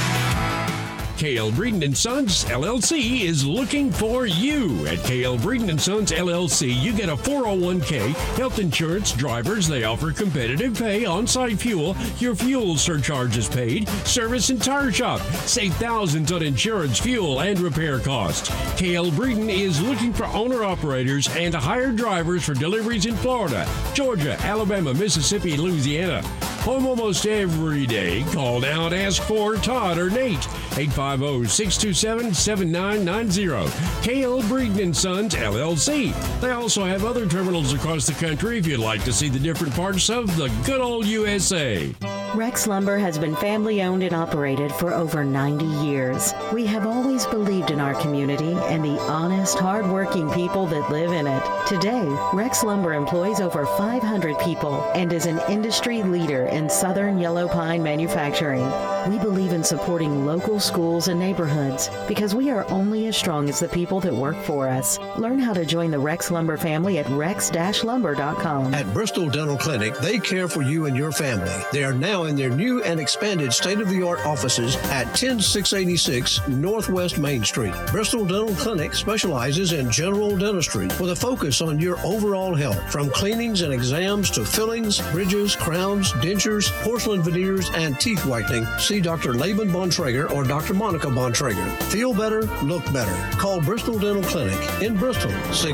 KL Breeden & Sons LLC is looking for you. At KL Breeden & Sons LLC, you get a 401k, health insurance, drivers. They offer competitive pay, on-site fuel. Your fuel surcharge is paid. Service and tire shop. Save thousands on insurance, fuel, and repair costs. KL Breeden is looking for owner-operators and hired drivers for deliveries in Florida, Georgia, Alabama, Mississippi, Louisiana. Home almost every day. Call now and ask for Todd or Nate. 850-627-7990. KL Breeden & Sons, LLC. They also have other terminals across the country if you'd like to see the different parts of the good old USA. Rex Lumber has been family owned and operated for over 90 years. We have always believed in our community and the honest, hard-working people that live in it. Today, Rex Lumber employs over 500 people and is an industry leader in southern yellow pine manufacturing. We believe in supporting local schools and neighborhoods because we are only as strong as the people that work for us. Learn how to join the Rex Lumber family at rex-lumber.com. At Bristol Dental Clinic, they care for you and your family. They are now in their new and expanded state-of-the-art offices at 10686 Northwest Main Street. Bristol Dental Clinic specializes in general dentistry with a focus on your overall health, from cleanings and exams to fillings, bridges, crowns, dentures, porcelain veneers, and teeth whitening. See Dr. Laban Bontrager or Dr. Monica Bontrager. Feel better, look better. Call Bristol Dental Clinic in Bristol,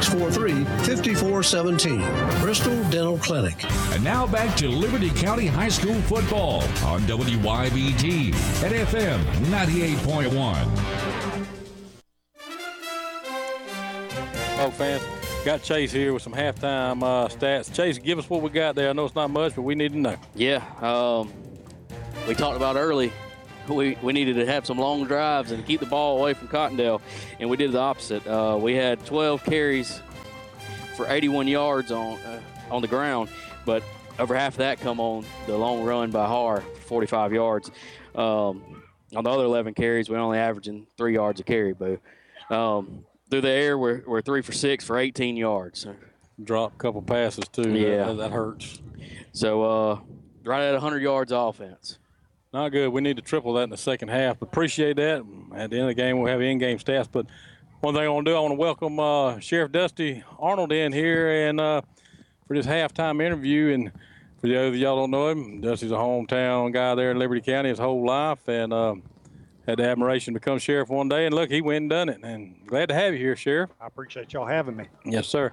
643-5417. Bristol Dental Clinic. And now back to Liberty County High School football on WYBT at FM 98.1. Oh, fans, Got Chase here with some halftime stats. Chase, give us what we got there. I know it's not much, but we need to know. Yeah, we talked about early. We needed to have some long drives and keep the ball away from Cottondale, and we did the opposite. We had 12 carries for 81 yards on the ground, but over half of that come on the long run by Har for 45 yards. On the other 11 carries, we're only averaging 3 yards a carry, Boo. Through the air, we're 3 for 6 for 18 yards. Drop a couple passes, too. Yeah. That hurts. So right at 100 yards offense. Not good. We need to triple that in the second half. Appreciate that. At the end of the game, we'll have in-game stats. But one thing I want to do, I want to welcome Sheriff Dusty Arnold in here and for this halftime interview. And for those of y'all don't know him, Dusty's a hometown guy there in Liberty County his whole life, and had the admiration to become sheriff one day. And look, he went and done it. And glad to have you here, Sheriff. I appreciate y'all having me. Yes, sir.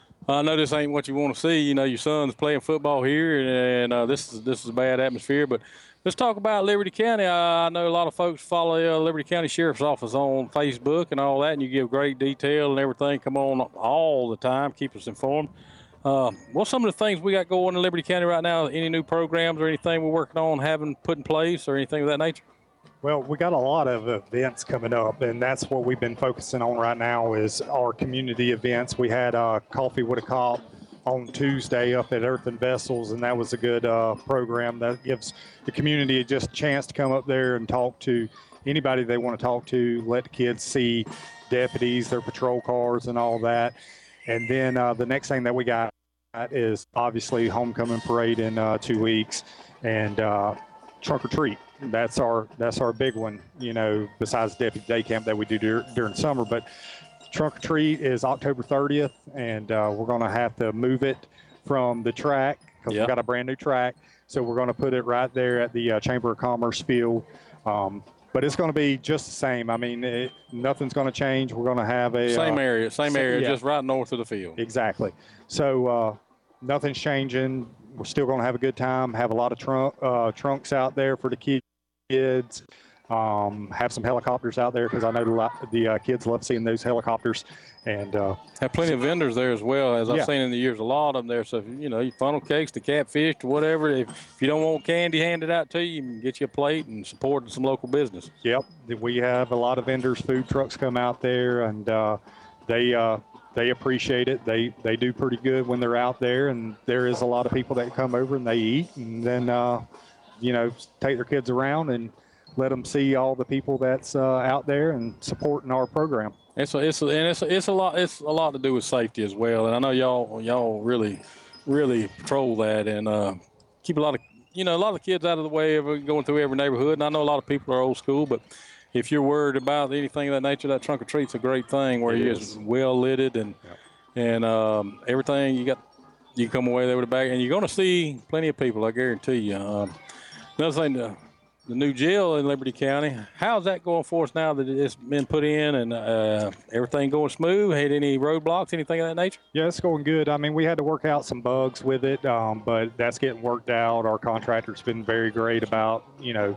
I know this ain't what you want to see. You know, your son's playing football here, and this is a bad atmosphere. But let's talk about Liberty County. I know a lot of folks follow Liberty County Sheriff's Office on Facebook and all that, and you give great detail and everything. Come on all the time. Keep us informed. What's some of the things we got going in Liberty County right now? Any new programs or anything we're working on having put in place or anything of that nature? Well, we got a lot of events coming up, and that's what we've been focusing on right now is our community events. We had Coffee with a Cop on Tuesday up at Earth and Vessels, and that was a good program that gives the community just a chance to come up there and talk to anybody they want to talk to, let the kids see deputies, their patrol cars, and all that. And then the next thing that we got is obviously homecoming parade in 2 weeks, and trunk or treat. That's our big one, you know, besides Deputy Day Camp that we do during summer. But trunk or treat is October 30th, and we're going to have to move it from the track because we've got a brand new track. So we're going to put it right there at the Chamber of Commerce field. But it's going to be just the same. I mean, nothing's going to change. We're going to have a same area, just right north of the field. Exactly. So nothing's changing. We're still going to have a good time. Have a lot of trunks out there for the kids. Have some helicopters out there because I know the kids love seeing those helicopters. And have plenty of vendors there as well, as I've seen in the years. A lot of them there. So if, you know, you funnel cakes to catfish to whatever. If you don't want candy handed out to you, you can get you a plate and support some local business. Yep, we have a lot of vendors, food trucks come out there, and they appreciate it. They do pretty good when they're out there, and there is a lot of people that come over and they eat, and then you know, take their kids around and let them see all the people that's out there and supporting our program. It's a lot to do with safety as well, and I know y'all really patrol that and keep a lot of kids out of the way of going through every neighborhood. And I know a lot of people are old school, but if you're worried about anything of that nature, that trunk or treat's a great thing where you're well lidded and everything you come away there with a bag, and you're going to see plenty of people, I guarantee you. Another thing, the new jail in Liberty County, how's that going for us now that it's been put in and everything going smooth? Had any roadblocks, anything of that nature? Yeah, it's going good. I mean, we had to work out some bugs with it, but that's getting worked out. Our contractor's been very great about, you know,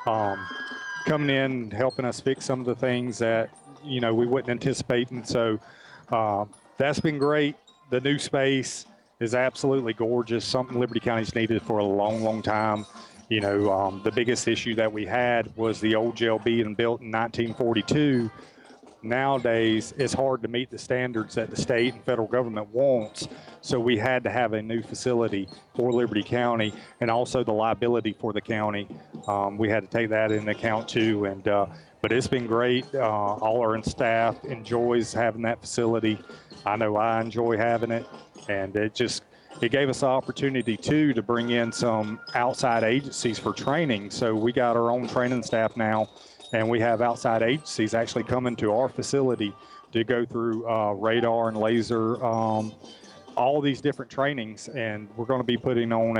coming in, helping us fix some of the things that, you know, we wouldn't anticipate. And so that's been great. The new space is absolutely gorgeous, something Liberty County's needed for a long, long time. You know, the biggest issue that we had was the old jail being built in 1942. Nowadays, it's hard to meet the standards that the state and federal government wants. So we had to have a new facility for Liberty County and also the liability for the county. We had to take that into account too. And but it's been great. All our staff enjoys having that facility. I know I enjoy having it. And it gave us the opportunity, too, to bring in some outside agencies for training. So we got our own training staff now, and we have outside agencies actually coming to our facility to go through radar and laser, all these different trainings. And we're going to be putting on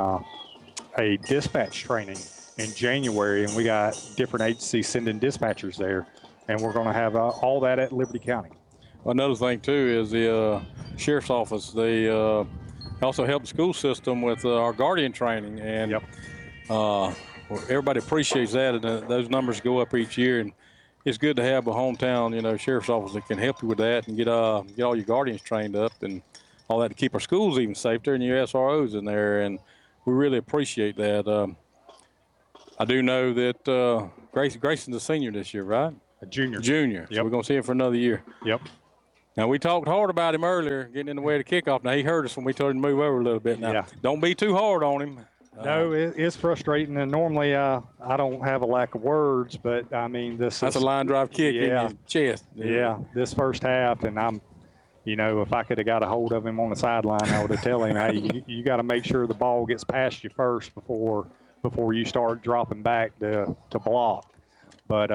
a dispatch training in January, and we got different agencies sending dispatchers there. And we're going to have all that at Liberty County. Another thing, too, is the Sheriff's Office. They also help the school system with our guardian training, and everybody appreciates that, and those numbers go up each year. And it's good to have a hometown, sheriff's office that can help you with that and get all your guardians trained up and all that to keep our schools even safer and your SROs in there. And we really appreciate that. I do know that Grayson's a senior this year, right? A junior. Junior. Yep. So we're going to see him for another year. Yep. Now, we talked hard about him earlier, getting in the way of the kickoff. Now, he heard us when we told him to move over a little bit. Now, don't be too hard on him. No, it's frustrating, and normally I don't have a lack of words, but, I mean, that's a line drive kick in your chest. Yeah, this first half, and I'm, if I could have got a hold of him on the sideline, I would have told him, hey, you got to make sure the ball gets past you first before you start dropping back to block. But,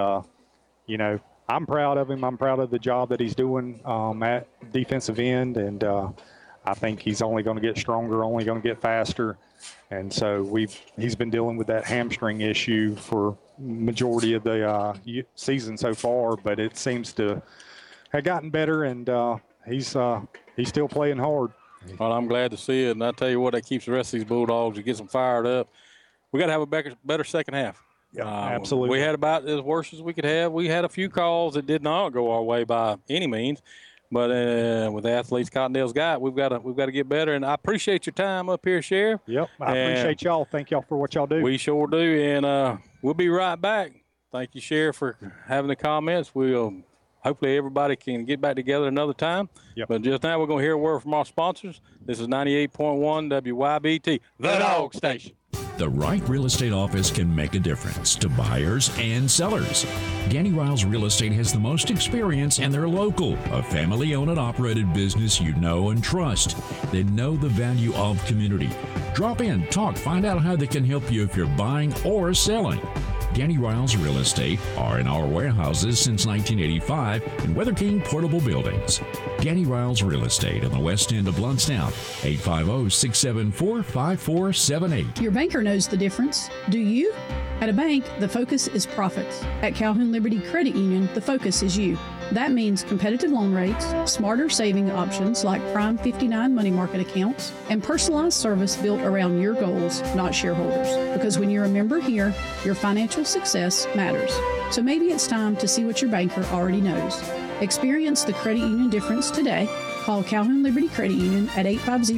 I'm proud of him. I'm proud of the job that he's doing at defensive end, and I think he's only going to get stronger, only going to get faster. And so he's been dealing with that hamstring issue for majority of the season so far, but it seems to have gotten better, and he's still playing hard. Well, I'm glad to see it, and I tell you what, that keeps the rest of these Bulldogs. It gets them fired up. We got to have a better second half. Yeah, absolutely. We had about as worse as we could have. We had a few calls that did not go our way by any means, but with the athletes Cottondale's got, we've got to get better. And I appreciate your time up here, Sheriff. Yep, I appreciate y'all. Thank y'all for what y'all do. We sure do, and we'll be right back. Thank you, Sheriff, for having the comments. We'll hopefully everybody can get back together another time. Yep. But just now we're going to hear a word from our sponsors. This is 98.1 WYBT, the Dog Station. The right real estate office can make a difference to buyers and sellers. Danny Riles Real Estate has the most experience, and they're local, a family-owned and operated business you know and trust. They know the value of community. Drop in, talk, find out how they can help you if you're buying or selling. Danny Riles Real Estate are in our warehouses since 1985 in Weather King Portable Buildings. Danny Riles Real Estate on the west end of Bluntstown, 850-674-5478. Your banker knows the difference. Do you? At a bank, the focus is profits. At Calhoun Liberty Credit Union, the focus is you. That means competitive loan rates, smarter saving options like Prime 59 money market accounts, and personalized service built around your goals, not shareholders. Because when you're a member here, your financial success matters. So maybe it's time to see what your banker already knows. Experience the credit union difference today. Call Calhoun Liberty Credit Union at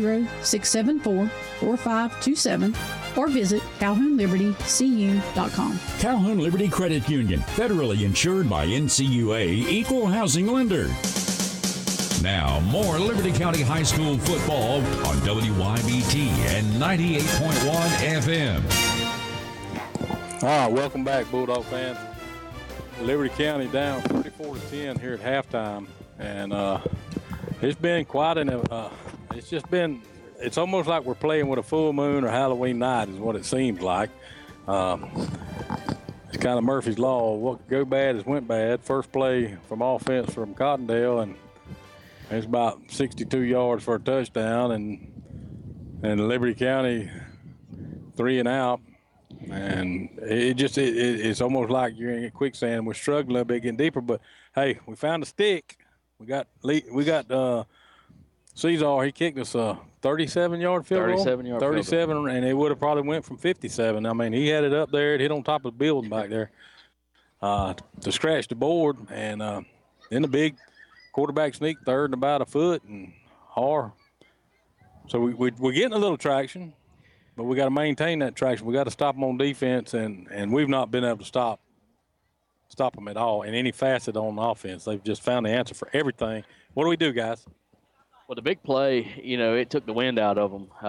850-674-4527 or visit CalhounLibertyCU.com. Calhoun Liberty Credit Union, federally insured by NCUA, equal housing lender. Now, more Liberty County High School football on WYBT and 98.1 FM. All right, welcome back, Bulldog fans. Liberty County down 34-10 here at halftime, and it's been quite it's almost like we're playing with a full moon or Halloween night is what it seems like. It's kind of Murphy's Law. What could go bad is went bad. First play from offense from Cottondale, and it's about 62 yards for a touchdown, and Liberty County 3 and out. And it's almost like you're in quicksand. We're struggling a little bit, getting deeper, but hey, we found a stick. We got Cesar. He kicked us a 37-yard field goal. 37-yard 37, field goal. And it would have probably went from 57. I mean, he had it up there. It hit on top of the building back there to scratch the board. And then the big quarterback sneak third and about a foot and hard. So we're getting a little traction, but we got to maintain that traction. We got to stop them on defense, and we've not been able to stop them at all in any facet on offense. They've just found the answer for everything. What do we do, guys? Well, the big play, it took the wind out of them.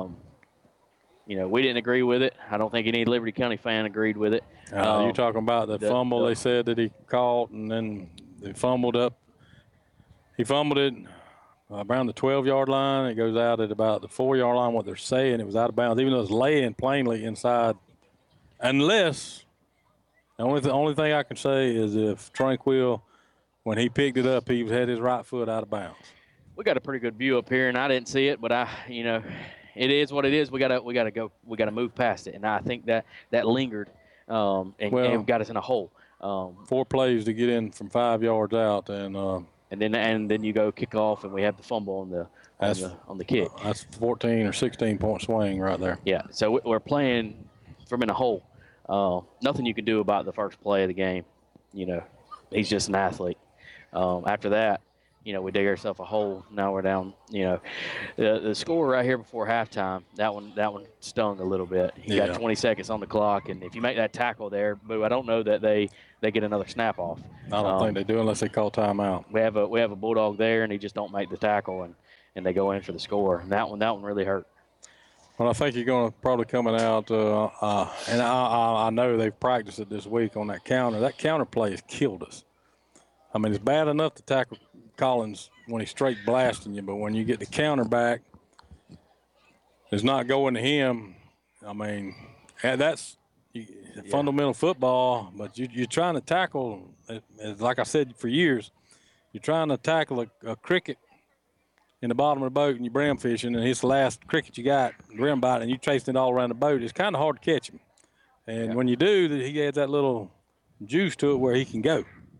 We didn't agree with it. I don't think any Liberty County fan agreed with it. You're talking about the fumble they said that he caught, and then they fumbled up. He fumbled it around the 12-yard line. It goes out at about the 4-yard line, what they're saying. It was out of bounds, even though it's laying plainly inside. Unless, the only thing I can say is if Tranquil, when he picked it up, he had his right foot out of bounds. We got a pretty good view up here, and I didn't see it, but it is what it is. We gotta move past it, and I think that lingered and got us in a hole. 4 plays to get in from 5 yards out, and then you go kick off, and we have the fumble on the kick. That's 14 or 16-point swing right there. Yeah, so we're playing from in a hole. Nothing you can do about the first play of the game. he's just an athlete. After that, we dig ourselves a hole. Now we're down. The score right here before halftime, that one stung a little bit. You got 20 seconds on the clock, and if you make that tackle there, Boo, I don't know that they get another snap off. I don't think they do unless they call timeout. We have a Bulldog there, and he just don't make the tackle, and they go in for the score. And that one really hurt. Well, I think you're going to probably coming out, and I know they've practiced it this week on that counter. That counter play has killed us. I mean, it's bad enough to tackle Collins when he's straight blasting you, but when you get the counter back, it's not going to him. I mean, that's fundamental football, but you're trying to tackle, like I said for years, you're trying to tackle a cricket in the bottom of the boat and you're brim fishing, and it's the last cricket you got, brim bite, and you chasing it all around the boat. It's kind of hard to catch him. And when you do, he adds that little juice to it where he can go.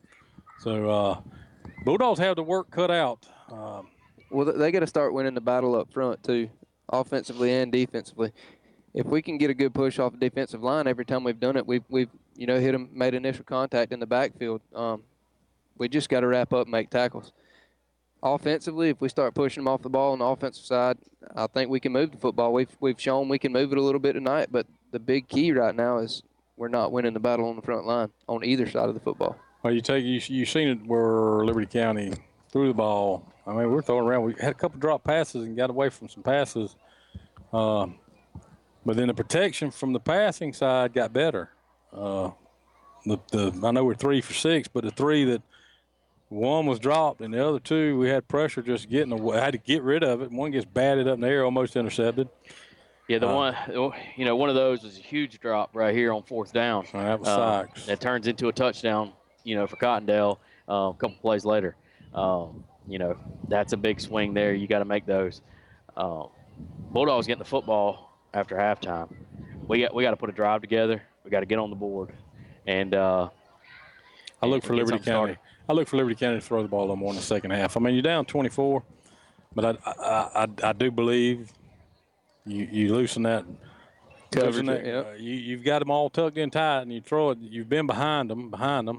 So Bulldogs have the work cut out. Well, they got to start winning the battle up front too, offensively and defensively. If we can get a good push off the defensive line every time we've done it, we've hit them, made initial contact in the backfield. We just got to wrap up and make tackles. Offensively, if we start pushing them off the ball on the offensive side, I think we can move the football. We've shown we can move it a little bit tonight, but the big key right now is we're not winning the battle on the front line on either side of the football. Well, you've seen it where Liberty County threw the ball. I mean, we're throwing around. We had a couple drop passes and got away from some passes. But then the protection from the passing side got better. I know we're 3 for 6, but the 3 that one was dropped and the other 2 we had pressure just getting away. I had to get rid of it. One gets batted up in the air, almost intercepted. Yeah, one of those was a huge drop right here on 4th down. That was Sykes. That turns into a touchdown, for Cottondale a couple plays later. That's a big swing there. You got to make those. Bulldogs getting the football after halftime. We got to put a drive together. We got to get on the board, and I look for Liberty County. I look for Liberty County to throw the ball a little more in the second half. I mean, you're down 24, but I do believe you loosen that. Coverage, you've got them all tucked in tight, and you throw it. You've been behind them.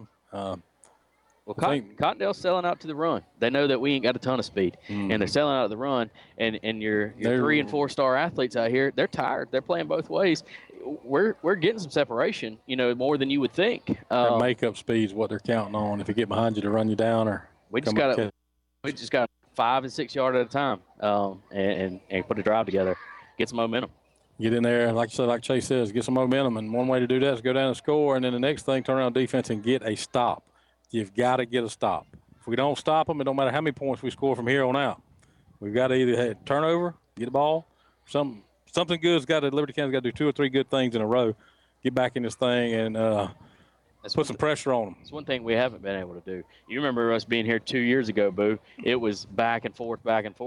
Cottondale's selling out to the run. They know that we ain't got a ton of speed, and they're selling out of the run. And your 3- and 4-star athletes out here, they're tired. They're playing both ways. We're getting some separation, more than you would think. Their makeup speed's what they're counting on. If they get behind you to run you down, or we just got 5 and 6 yards at a time, and put a drive together, get some momentum. Get in there, like Chase says, get some momentum. And one way to do that is go down and score. And then the next thing, turn around defense and get a stop. You've got to get a stop. If we don't stop them, it don't matter how many points we score from here on out. We've got to either have turnover, get the ball, something good's got to. Liberty County's got to do 2 or 3 good things in a row, get back in this thing, and put some pressure on them. It's one thing we haven't been able to do. You remember us being here 2 years ago, Boo. It was back and forth,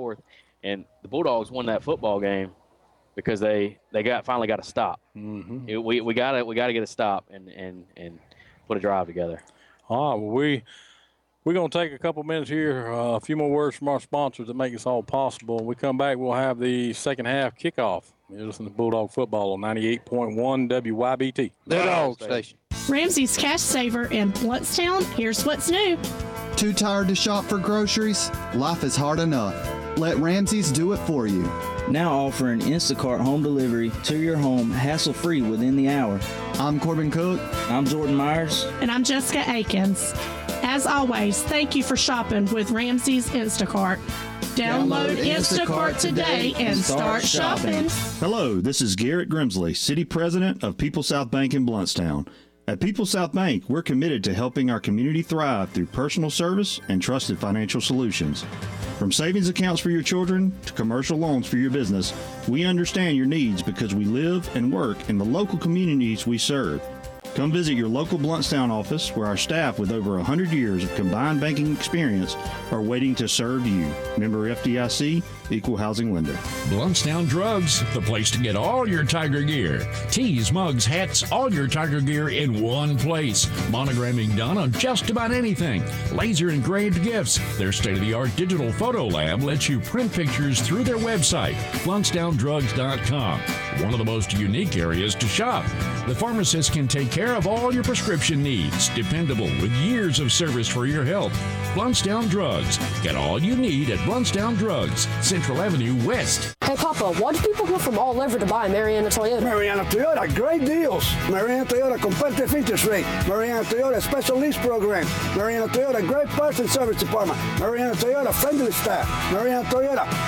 and the Bulldogs won that football game because they finally got a stop. Mm-hmm. We got to get a stop and put a drive together. All right, well, we're going to take a couple minutes here, a few more words from our sponsors that make this all possible. When we come back, we'll have the second half kickoff. You're listening to Bulldog Football on 98.1 WYBT. The Dog Station. Ramsey's Cash Saver in Bluntstown. Here's what's new. Too tired to shop for groceries? Life is hard enough. Let Ramsey's do it for you. Now offering Instacart home delivery to your home hassle-free within the hour. I'm Corbin Cook. I'm Jordan Myers. And I'm Jessica Akins. As always, thank you for shopping with Ramsey's Instacart. Download Instacart today and start shopping. Hello, this is Garrett Grimsley, City President of People South Bank in Bluntstown. At People South Bank, we're committed to helping our community thrive through personal service and trusted financial solutions. From savings accounts for your children to commercial loans for your business, we understand your needs because we live and work in the local communities we serve. Come visit your local Bluntstown office where our staff with over 100 years of combined banking experience are waiting to serve you. Member FDIC, Equal Housing Lender. Bluntstown Drugs, the place to get all your Tiger gear. Tees, mugs, hats, all your Tiger gear in one place. Monogramming done on just about anything. Laser engraved gifts. Their state-of-the-art digital photo lab lets you print pictures through their website, BluntstownDrugs.com. One of the most unique areas to shop. The pharmacist can take care care of all your prescription needs. Dependable with years of service for your health. Bluntstown Drugs. Get all you need at Bluntstown Drugs, Central Avenue West. Hey, Papa, why do people go from all over to buy Mariana Toyota? Mariana Toyota, great deals. Mariana Toyota, competitive interest rate. Mariana Toyota, special lease program. Mariana Toyota, great parts and service department. Mariana Toyota, friendly staff. Mariana Toyota,